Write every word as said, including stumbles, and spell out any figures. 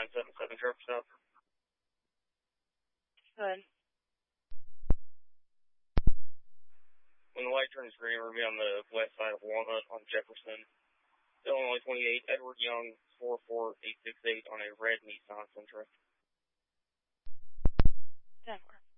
nine seven seven, traffic stop. Good. When the light turns green, we're going to be on the west side of Walnut on Jefferson. Illinois twenty-eight, Edward Young, four four eight six eight on a red Nissan Sentra. ten four.